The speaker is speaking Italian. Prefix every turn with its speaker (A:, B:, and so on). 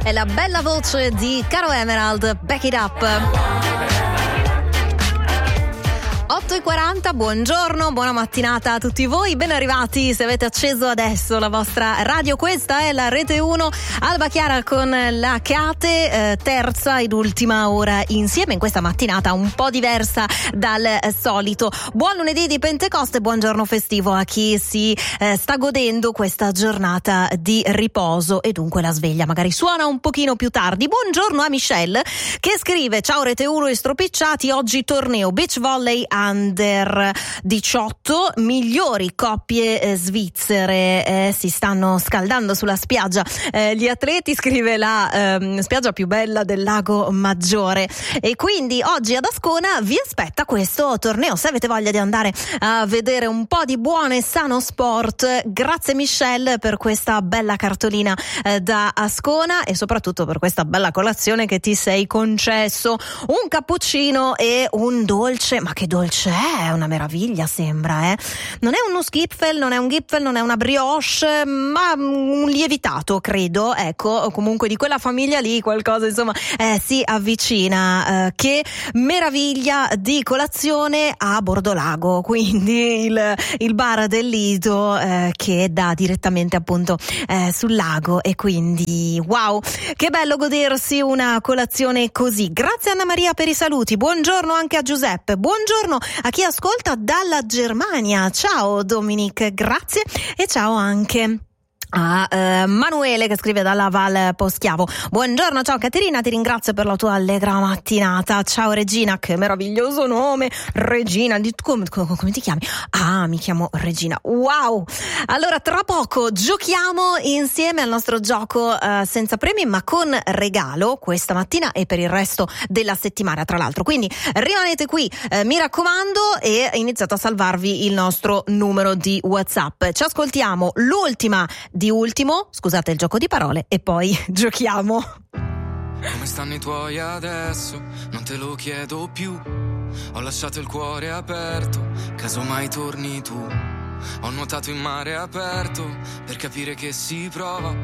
A: È la bella voce di Caro Emerald, Back It Up. 8:40, buongiorno, buona mattinata a tutti voi, ben arrivati se avete acceso adesso la vostra radio. Questa è la Rete 1, Alba Chiara con la Cate, terza ed ultima ora insieme in questa mattinata un po' diversa dal solito. Buon lunedì di Pentecoste, buongiorno festivo a chi si sta godendo questa giornata di riposo e dunque la sveglia magari suona un pochino più tardi. Buongiorno a Michelle che scrive: ciao Rete 1 e stropicciati, oggi torneo beach volley under 18, migliori coppie svizzere si stanno scaldando sulla spiaggia, gli atleti, scrive la spiaggia più bella del Lago Maggiore, e quindi oggi ad Ascona vi aspetta questo torneo. Se avete voglia di andare a vedere un po' di buono e sano sport, grazie Michelle per questa bella cartolina da Ascona e soprattutto per questa bella colazione che ti sei concesso, un cappuccino e un dolce. Ma che dolce è? Una meraviglia, sembra, non è uno Gipfel, non è un Gipfel, non è una brioche, ma un lievitato, credo, ecco, comunque di quella famiglia lì, qualcosa insomma si avvicina. Che meraviglia di colazione a Bordolago, quindi il bar del Lido che dà direttamente appunto sul lago, e quindi wow, che bello godersi una colazione così. Grazie Anna Maria per i saluti, buongiorno anche a Giuseppe, buongiorno a chi ascolta dalla Germania, ciao Dominic, grazie, e ciao anche a Manuele che scrive dalla Val Poschiavo. Buongiorno, ciao Caterina, ti ringrazio per la tua allegra mattinata. Ciao Regina, che meraviglioso nome, Regina, come ti chiami? Ah, mi chiamo Regina, wow. Allora tra poco giochiamo insieme al nostro gioco senza premi ma con regalo questa mattina e per il resto della settimana tra l'altro, quindi rimanete qui, mi raccomando, e iniziate a salvarvi il nostro numero di WhatsApp. Ci ascoltiamo l'ultima di ultimo, scusate il gioco di parole, e poi giochiamo.
B: Come stanno i tuoi adesso? Non te lo chiedo più. Ho lasciato il cuore aperto, caso mai torni tu. Ho nuotato in mare aperto per capire che si prova